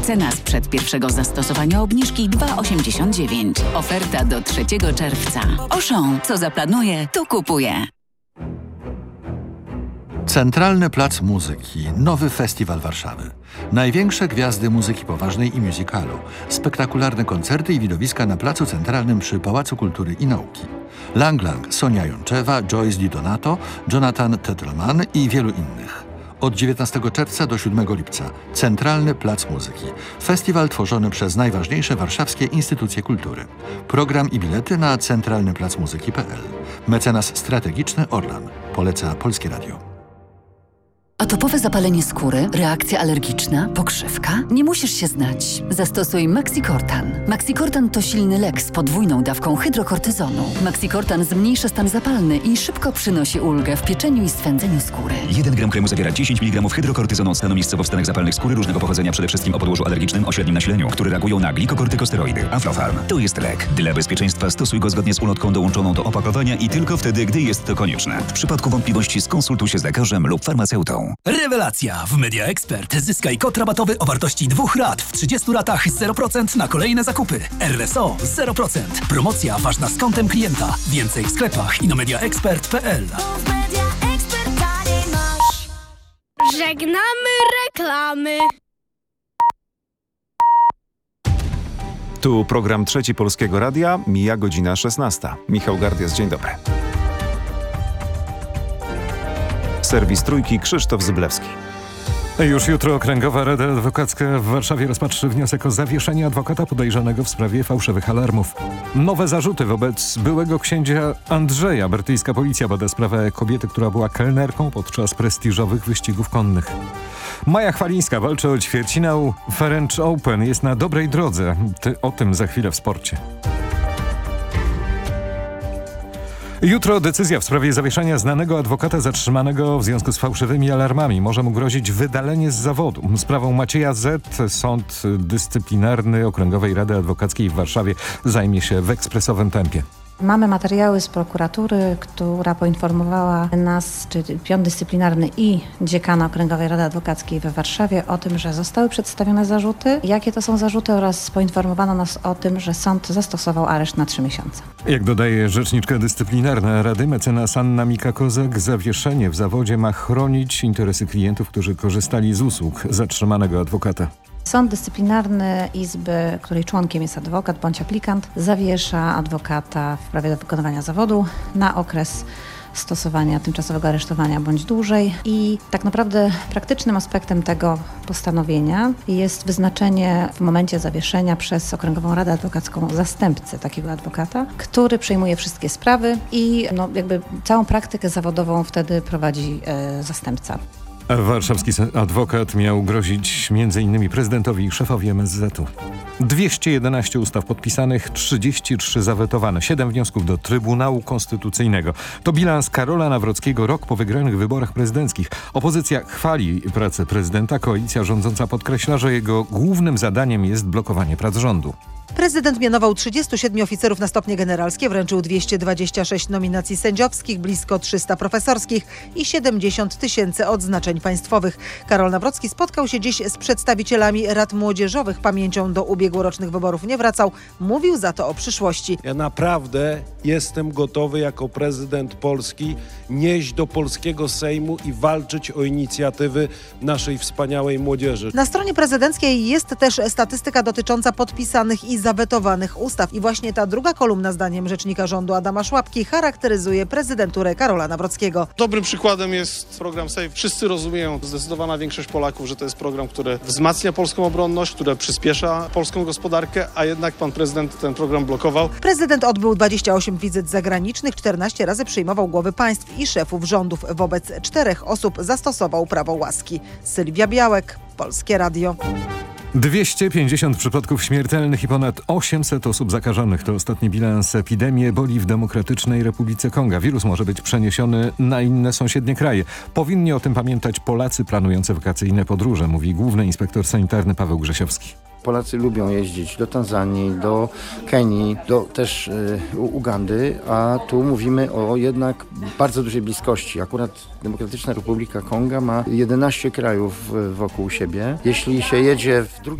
Mecenas przed pierwszego zastosowania obniżki 2,89. Oferta do 3 czerwca. Auchan, co zaplanuje, to kupuje. Centralny Plac Muzyki. Nowy festiwal Warszawy. Największe gwiazdy muzyki poważnej i musicalu. Spektakularne koncerty i widowiska na Placu Centralnym przy Pałacu Kultury i Nauki. Lang Lang, Sonia Jończewa, Joyce Di Donato, Jonathan Tetelman i wielu innych. Od 19 czerwca do 7 lipca. Centralny Plac Muzyki. Festiwal tworzony przez najważniejsze warszawskie instytucje kultury. Program i bilety na centralnyplacmuzyki.pl. Mecenas strategiczny Orlan. Poleca Polskie Radio. Atopowe zapalenie skóry, reakcja alergiczna, pokrzywka? Nie musisz się znać. Zastosuj Maxicortan. Maxicortan to silny lek z podwójną dawką hydrokortyzonu. Maxicortan zmniejsza stan zapalny i szybko przynosi ulgę w pieczeniu i swędzeniu skóry. 1 gram kremu zawiera 10 mg hydrokortyzonu od stanu miejscowo w stanach zapalnych skóry różnego pochodzenia, przede wszystkim o podłożu alergicznym o średnim nasileniu, które reagują na glikokortykosteroidy. Aflofarm to jest lek. Dla bezpieczeństwa stosuj go zgodnie z ulotką dołączoną do opakowania i tylko wtedy, gdy jest to konieczne. W przypadku wątpliwości skonsultuj się z lekarzem lub farmaceutą. Rewelacja! W Media Expert zyskaj kod rabatowy o wartości 2 rat w 30 ratach 0% na kolejne zakupy. RSO 0%. Promocja ważna z kontem klienta. Więcej w sklepach i na mediaexpert.pl. Żegnamy reklamy. Tu program Trzeci Polskiego Radia, mija godzina 16. Michał Gardias, dzień dobry. Serwis Trójki, Krzysztof Zyblewski. Już jutro Okręgowa Rada Adwokacka w Warszawie rozpatrzy wniosek o zawieszenie adwokata podejrzanego w sprawie fałszywych alarmów. Nowe zarzuty wobec byłego księcia Andrzeja. Brytyjska policja bada sprawę kobiety, która była kelnerką podczas prestiżowych wyścigów konnych. Maja Chwalińska walczy o ćwierćfinał French Open. Jest na dobrej drodze. O tym za chwilę w sporcie. Jutro decyzja w sprawie zawieszenia znanego adwokata zatrzymanego w związku z fałszywymi alarmami. Może mu grozić wydalenie z zawodu. Sprawą Macieja Z. Sąd Dyscyplinarny Okręgowej Rady Adwokackiej w Warszawie zajmie się w ekspresowym tempie. Mamy materiały z prokuratury, która poinformowała nas, czyli pion dyscyplinarny i dziekana Okręgowej Rady Adwokackiej we Warszawie o tym, że zostały przedstawione zarzuty, jakie to są zarzuty oraz poinformowano nas o tym, że sąd zastosował areszt na 3 miesiące. Jak dodaje rzeczniczka dyscyplinarna Rady, mecenas Anna Mika-Kozak, zawieszenie w zawodzie ma chronić interesy klientów, którzy korzystali z usług zatrzymanego adwokata. Sąd Dyscyplinarny Izby, której członkiem jest adwokat bądź aplikant, zawiesza adwokata w prawie do wykonywania zawodu na okres stosowania tymczasowego aresztowania bądź dłużej. I tak naprawdę praktycznym aspektem tego postanowienia jest wyznaczenie w momencie zawieszenia przez Okręgową Radę Adwokacką zastępcy takiego adwokata, który przejmuje wszystkie sprawy i całą praktykę zawodową wtedy prowadzi zastępca. Warszawski adwokat miał grozić m.in. prezydentowi i szefowi MSZ-u. 211 ustaw podpisanych, 33 zawetowane, 7 wniosków do Trybunału Konstytucyjnego. To bilans Karola Nawrockiego rok po wygranych wyborach prezydenckich. Opozycja chwali pracę prezydenta, koalicja rządząca podkreśla, że jego głównym zadaniem jest blokowanie prac rządu. Prezydent mianował 37 oficerów na stopnie generalskie, wręczył 226 nominacji sędziowskich, blisko 300 profesorskich i 70 000 odznaczeń państwowych. Karol Nawrocki spotkał się dziś z przedstawicielami rad młodzieżowych. Pamięcią do ubiegłorocznych wyborów nie wracał. Mówił za to o przyszłości. Ja naprawdę jestem gotowy jako prezydent Polski nieść do polskiego Sejmu i walczyć o inicjatywy naszej wspaniałej młodzieży. Na stronie prezydenckiej jest też statystyka dotycząca podpisanych i zawetowanych ustaw. I właśnie ta druga kolumna, zdaniem rzecznika rządu Adama Szłapki, charakteryzuje prezydenturę Karola Nawrockiego. Dobrym przykładem jest program SAFE. Wszyscy rozumieją, zdecydowana większość Polaków, że to jest program, który wzmacnia polską obronność, który przyspiesza polską gospodarkę, a jednak pan prezydent ten program blokował. Prezydent odbył 28 wizyt zagranicznych, 14 razy przyjmował głowy państw i szefów rządów. Wobec 4 osób zastosował prawo łaski. Sylwia Białek, Polskie Radio. 250 przypadków śmiertelnych i ponad 800 osób zakażonych to ostatni bilans epidemii eboli w Demokratycznej Republice Konga. Wirus może być przeniesiony na inne sąsiednie kraje. Powinni o tym pamiętać Polacy planujący wakacyjne podróże, mówi główny inspektor sanitarny Paweł Grzesiowski. Polacy lubią jeździć do Tanzanii, do Kenii, do też Ugandy, a tu mówimy o jednak bardzo dużej bliskości. Akurat Demokratyczna Republika Konga ma 11 krajów wokół siebie. Jeśli się jedzie w drugim